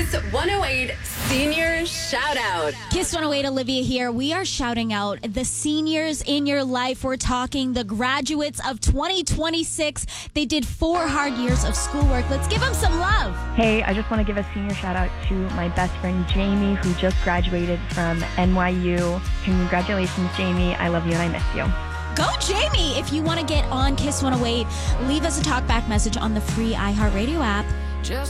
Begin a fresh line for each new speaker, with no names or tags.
Kiss 108 Senior Shout Out.
Kiss 108, Olivia here. We are shouting out the seniors in your life. We're talking the graduates of 2026. They did 4 hard years of schoolwork. Let's give them some love.
Hey, I just want to give a senior shout out to my best friend Jamie, who just graduated from NYU. Congratulations, Jamie. I love you and I miss you.
Go, Jamie! If you want to get on Kiss 108, leave us a talkback message on the free iHeartRadio app.
Just